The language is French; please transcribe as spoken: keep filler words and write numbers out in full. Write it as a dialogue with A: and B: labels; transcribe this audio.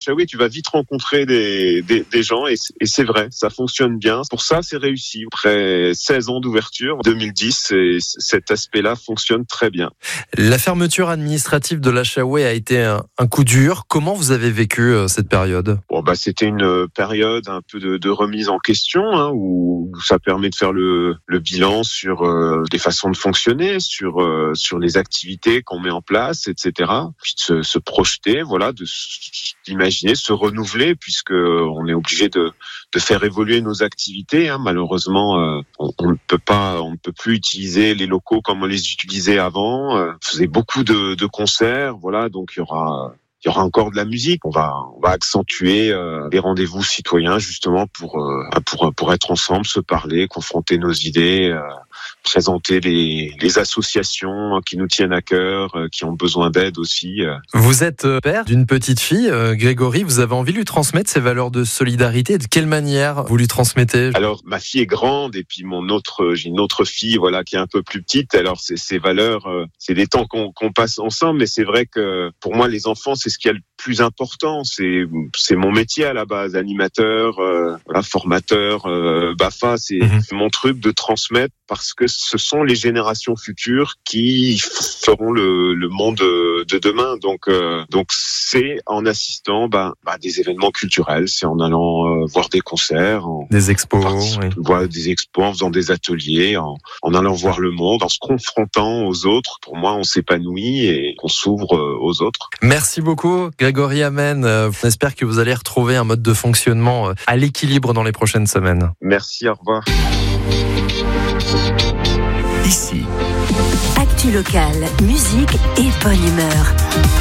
A: Chaoué, tu vas vite rencontrer des, des, des gens et, et c'est vrai, ça fonctionne bien. Pour ça, c'est réussi. Après seize ans d'ouverture, deux mille dix, et cet aspect-là fonctionne très bien.
B: La fermeture administrative de la Chaoué a été un, un coup dur. Comment vous avez vécu euh, cette période ?
A: Bon, bah, c'était une période un peu de, de remise en question, hein, où ça permet de faire le, le bilan sur euh, des façons de fonctionner, sur euh, sur les activités qu'on met en place, et cetera. Puis de se, se projeter, voilà, de d'imaginer, se renouveler, puisque on est obligé de de faire évoluer nos activités. Hein. Malheureusement, euh, on, on ne peut pas, on ne peut plus utiliser les locaux comme on les utilisait avant. Euh, on faisait beaucoup de, de concerts, voilà, donc il y aura. Il y aura encore de la musique. On va, on va accentuer euh, les rendez-vous citoyens justement pour, euh, pour, pour être ensemble, se parler, confronter nos idées, euh, présenter les, les associations qui nous tiennent à cœur, euh, qui ont besoin d'aide aussi. Euh.
B: Vous êtes père d'une petite fille, euh, Grégory. Vous avez envie de lui transmettre ces valeurs de solidarité. De quelle manière vous lui transmettez ?
A: Alors, ma fille est grande et puis mon autre, j'ai une autre fille, voilà, qui est un peu plus petite. Alors, c'est, ces valeurs, euh, c'est des temps qu'on, qu'on passe ensemble, mais c'est vrai que pour moi, les enfants, c'est ce qui est le plus important. C'est, c'est mon métier à la base, animateur, euh, voilà, formateur, euh, B A F A. C'est mmh. mon truc de transmettre parce que ce sont les générations futures qui feront le, le monde de demain. Donc, euh, donc c'est en assistant bah, bah, des événements culturels, c'est en allant euh, voir des concerts, en,
B: des expos,
A: en
B: oui.
A: voir des expos, en faisant des ateliers, en, en allant voir le monde, en se confrontant aux autres. Pour moi, on s'épanouit et on s'ouvre aux autres.
B: Merci beaucoup, Grégory Amen. On espère que vous allez retrouver un mode de fonctionnement à l'équilibre dans les prochaines semaines.
A: Merci, au revoir.
C: Ici. Actu locale, musique et bonne humeur.